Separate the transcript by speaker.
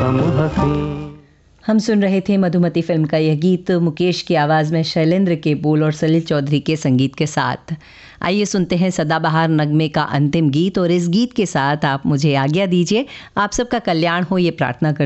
Speaker 1: नाम हफीज।
Speaker 2: हम सुन रहे थे मधुमती फिल्म का यह गीत मुकेश की आवाज़ में शैलेंद्र के बोल और सलील चौधरी के संगीत के साथ। आइए सुनते हैं सदाबहार नगमे का अंतिम गीत, और इस गीत के साथ आप मुझे आज्ञा दीजिए। आप सबका कल्याण हो ये प्रार्थना कर